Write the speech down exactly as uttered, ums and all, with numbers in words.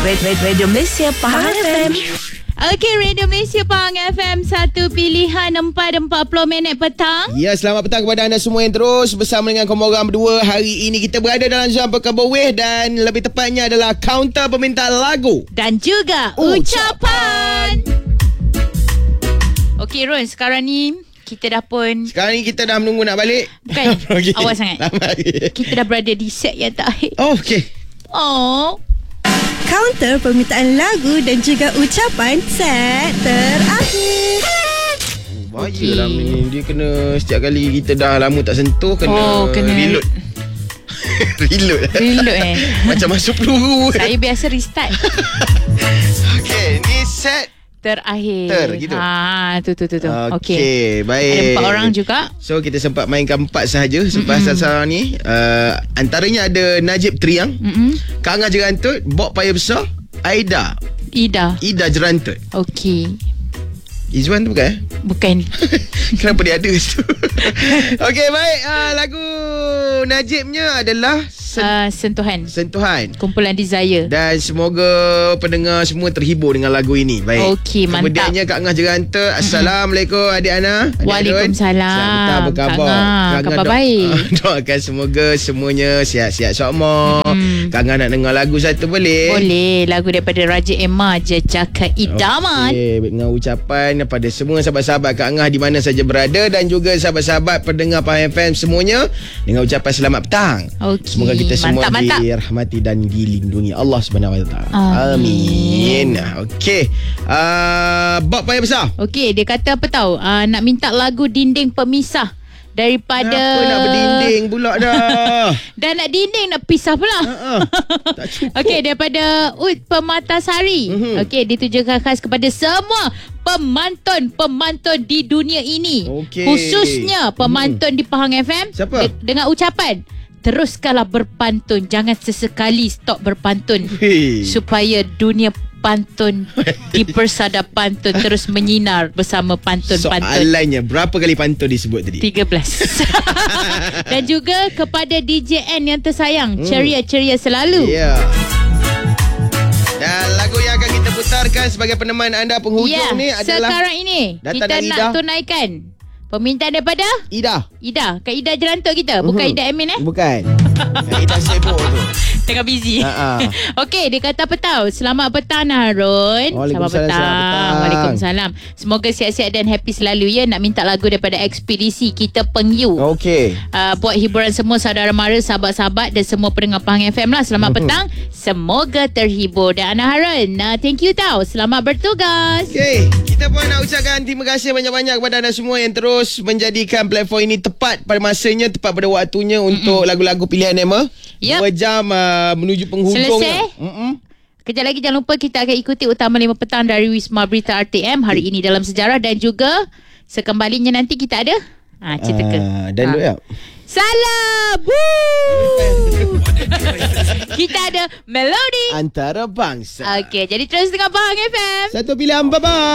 Radio Malaysia Pahang F M. Okey, Radio Malaysia Pahang F M, satu pilihan empat empat puluh minit petang. Ya, selamat petang kepada anda semua yang terus bersama dengan Komorang berdua. Hari ini kita berada dalam Zon Perkabaweh dan lebih tepatnya adalah kaunter permintaan lagu Dan juga Oh, ucapan. Okey Ron, sekarang ni kita dah pun Sekarang ni kita dah menunggu nak balik. Bukan, okay. awal sangat. Lama lagi. Kita dah berada di set yang terakhir. Oh, okey. Oh, Kaunter permintaan lagu dan juga ucapan set terakhir. Bahaya Okey. lah ni. Dia kena setiap kali kita dah lama tak sentuh kena, Oh, kena reload. Reload. reload eh. Macam masuk peluru. Saya biasa restart. Okey, ni set Terakhir. Ter, gitu? Ha, tu tu tu tu. Okey, Okey. baik. Ada empat orang juga. So kita sempat mainkan empat sahaja selepas sekarang ni. Uh, antaranya ada Najib Triang, Mm-mm. Kang Angah Jerantut, Bok Paya Besar, Aida, Ida. Ida Jerantut. Okey. Izzuan tu bukan eh? Bukan. Kenapa dia ada situ? Okey, baik. Uh, lagu Najibnya adalah sen- Uh, sentuhan. Sentuhan. Kumpulan Desire. Dan semoga pendengar semua terhibur dengan lagu ini. Baik. Okey, mantap. Kemudiannya Kak Angah Jerantut. Assalamualaikum adik Ana. Adik Waalaikumsalam. Selamat apa khabar? Kak Angah, Kak Angah khabar doa- baik. Doakan semoga semuanya sihat-sihat sokmo. Hmm. Kak Angah nak dengar lagu satu boleh? Boleh. Lagu daripada Raja Emma, Jejaka Idaman. Okey, dengan ucapan pada semua sahabat-sahabat Kak Angah di mana saja berada dan juga sahabat-sahabat pendengar Pahang F M semuanya dengan ucapan selamat petang. Okey. Semoga kita semua Mantap, mantap. dirahmati dan dilindungi Allah Subhanahu Wa Taala. Amin. Amin. Okey. Uh, Bok Paya Besar. Okey, dia kata apa tahu? Uh, nak minta lagu Dinding Pemisah daripada Kenapa nak berdinding pula dah? Dan nak dinding nak pisah pula. uh-uh. Tak cukup. Okey, daripada Ud Pematasari. Mhm. Okey, ditujukan khas kepada semua pemantun-pemantun di dunia ini. Okey. Khususnya pemantun di Pahang F M. Siapa? De- dengan ucapan, teruskanlah berpantun, jangan sesekali stop berpantun. Hei. Supaya dunia pantun di persada pantun terus menyinar bersama pantun-pantun. Soalannya berapa kali pantun disebut tadi? tiga belas. Dan juga kepada D J N yang tersayang, Hmm. ceria-ceria selalu. Ya. Dan lagu yang akan kita putarkan sebagai peneman anda penghujung Ya, ni adalah sekarang ini datang kita dari nak Ida. tunaikan permintaan daripada Ida. Ida. Kak Ida Jerantut kita, bukan Mhm. Ida Amin eh. Bukan. Ida sibuk tu. Tengah busy. Ha-ha. Okey, dia kata apa tahu? Selamat petang Harun. Waalaikumsalam, Selamat petang. selamat petang. Waalaikumsalam. Semoga sihat-sihat dan happy selalu ya. Nak minta lagu daripada ekspedisi kita Pengyu. Okey. Uh, buat hiburan semua saudara mara, sahabat-sahabat dan semua pendengar Pahang F M lah. Selamat Mhm. petang. Semoga terhibur. Dan Ana Harun, uh, thank you tau. Selamat bertugas. Okey, kita pun nak ucapkan terima kasih banyak-banyak kepada anda semua yang terus menjadikan platform ini tepat pada masanya, tepat pada waktunya untuk lagu-lagu pilihan Emma. Yep. Dua jam uh, menuju penghujung. Selesai? Mm-mm. Kejap lagi jangan lupa kita akan ikuti Utama lima Petang dari Wisma Berita R T M hari ini dalam sejarah dan juga sekembalinya nanti kita ada ha, cerita ke. Ah, dan Ha. ya. Salam. Woo! Kita ada melodi. Antara bangsa. Okey, jadi terus dengan Pahang F M. Satu pilihan, bye-bye.